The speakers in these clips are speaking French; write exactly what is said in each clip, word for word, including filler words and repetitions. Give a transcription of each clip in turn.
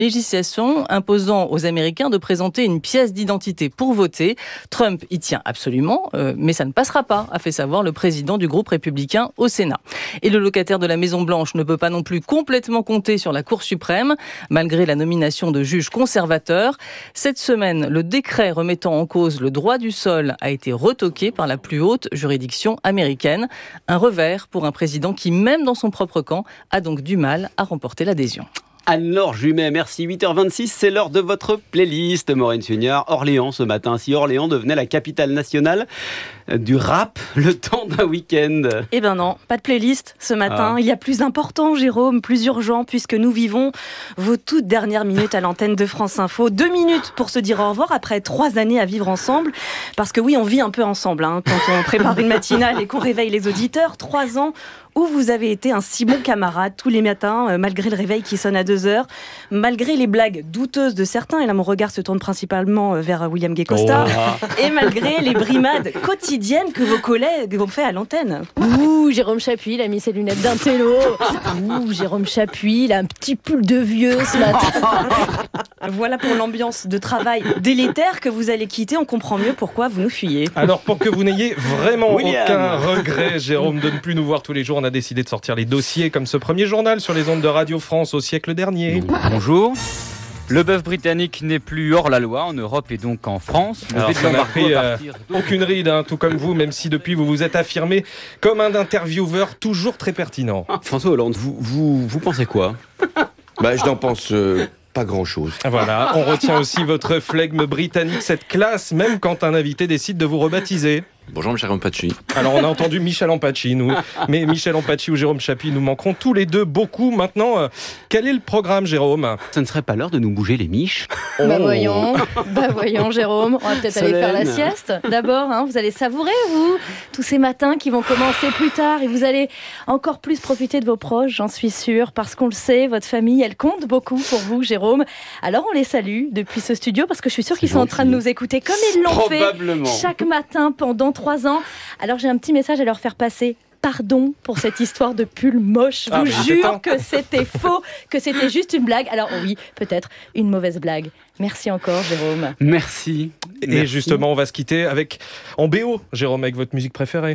législation imposant aux Américains de présenter une pièce d'identité pour voter. Trump y tient absolument, euh, mais ça ne passera pas, a fait savoir le président du groupe républicain au Sénat. Et le locataire de la Maison-Blanche ne peut pas non plus complètement compter sur la Cour suprême, malgré la nomination de juges conservateurs. Cette semaine, le décret remettant en cause le droit du sol a été retoqué par la plus haute juridiction américaine. Un revers pour un président qui, même dans son propre camp, a donc du mal à remporter l'adhésion. Anne-Laure Jumet, merci. huit heures vingt-six, c'est l'heure de votre playlist. Maureen Sugnard, Orléans ce matin. Si Orléans devenait la capitale nationale du rap, le temps d'un week-end. Eh ben non, pas de playlist ce matin. Ah. Il y a plus important, Jérôme, plus urgent, puisque nous vivons vos toutes dernières minutes à l'antenne de France Info. Deux minutes pour se dire au revoir après trois années à vivre ensemble. Parce que oui, on vit un peu ensemble hein, quand on prépare une matinale et qu'on réveille les auditeurs. Trois ans où vous avez été un si bon camarade tous les matins, euh, malgré le réveil qui sonne à deux heures, malgré les blagues douteuses de certains, et là mon regard se tourne principalement vers William Gay Costa, oh. et malgré les brimades quotidiennes que vos collègues ont fait à l'antenne. Ouh, Jérôme Chapuis, il a mis ses lunettes d'un télo. Ouh, Jérôme Chapuis, il a un petit pull de vieux ce matin. Voilà pour l'ambiance de travail délétère que vous allez quitter. On comprend mieux pourquoi vous nous fuyez. Alors pour que vous n'ayez vraiment William. aucun regret, Jérôme, de ne plus nous voir tous les jours, on a décidé de sortir les dossiers comme ce premier journal sur les ondes de Radio France au siècle dernier. Bonjour. Le bœuf britannique n'est plus hors la loi en Europe et donc en France. Le Alors, ça n'a pris euh, aucune ride, hein, tout comme vous, même si depuis vous vous êtes affirmé comme un intervieweur toujours très pertinent. François Hollande, vous, vous, vous pensez quoi? Bah, je n'en pense euh, pas grand-chose. Voilà, on retient aussi votre flegme britannique, cette classe, même quand un invité décide de vous rebaptiser. Bonjour, Michel Ampacci. Alors, on a entendu Michel Ampacci, nous. Mais Michel Ampacci ou Jérôme Chapuis, nous manquerons tous les deux beaucoup. Maintenant, euh, quel est le programme, Jérôme? Ce ne serait pas l'heure de nous bouger les miches? Oh. Bah voyons, bah voyons, Jérôme. On va peut-être aller faire la sieste. D'abord, hein, vous allez savourer, vous, tous ces matins qui vont commencer plus tard. Et vous allez encore plus profiter de vos proches, j'en suis sûre. Parce qu'on le sait, votre famille, elle compte beaucoup pour vous, Jérôme. Alors, on les salue depuis ce studio parce que je suis sûre qu'ils sont en train de nous écouter comme ils l'ont fait chaque matin pendant trois ans. Alors j'ai un petit message à leur faire passer. Pardon pour cette histoire de pull moche. Je ah, vous jure que c'était faux, que c'était juste une blague. Alors oui, peut-être une mauvaise blague. Merci encore, Jérôme. Merci. Et Merci. justement, on va se quitter avec en B O, Jérôme, avec votre musique préférée.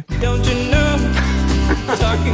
Ah,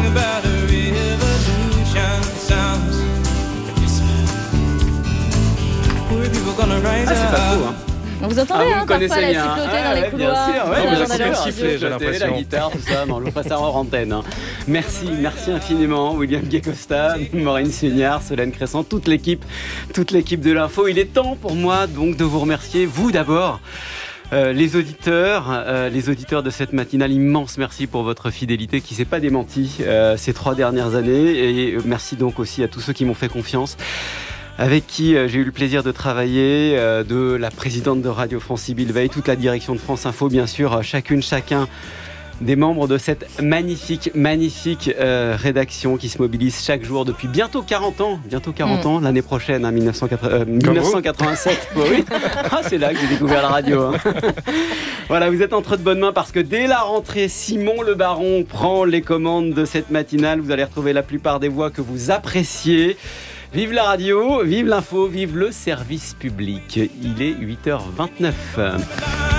c'est pas faux, hein. Vous entendez ah, hein, parfois la siffloter ah, dans les ouais, couloirs. Bien sûr, ouais, non, vous avez sifflé, j'ai l'impression. La guitare, tout ça, non, je vous passe ça hors antenne. Hein. Merci, merci infiniment, William Gay Costa, Maureen Sugnard, Solène Crescent, toute l'équipe, toute l'équipe de l'info. Il est temps pour moi donc de vous remercier, vous d'abord. Euh, les auditeurs, euh, les auditeurs de cette matinale, immense merci pour votre fidélité qui s'est pas démentie euh, ces trois dernières années, et merci donc aussi à tous ceux qui m'ont fait confiance, avec qui euh, j'ai eu le plaisir de travailler, euh, de la présidente de Radio France, Sybille Veil, toute la direction de France Info, bien sûr, euh, chacune, chacun des membres de cette magnifique, magnifique euh, rédaction qui se mobilise chaque jour depuis bientôt quarante ans, bientôt quarante mmh. ans, l'année prochaine, hein, mille neuf cent quatre-vingt-sept. Oui. Ah, c'est là que j'ai découvert la radio. Hein. Voilà, vous êtes entre de bonnes mains parce que dès la rentrée, Simon Le Baron prend les commandes de cette matinale. Vous allez retrouver la plupart des voix que vous appréciez. Vive la radio, vive l'info, vive le service public. Il est huit heures vingt-neuf.